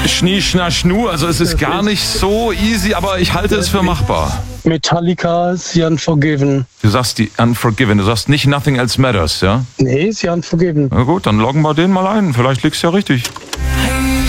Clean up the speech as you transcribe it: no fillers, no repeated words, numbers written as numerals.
Schnie, schna, schnu. Also es ist gar nicht so easy, aber ich halte es für machbar. Metallica, The Unforgiven. Du sagst die Unforgiven, du sagst nicht Nothing Else Matters, ja? Nee, The Unforgiven. Na gut, dann loggen wir den mal ein. Vielleicht liegt's ja richtig.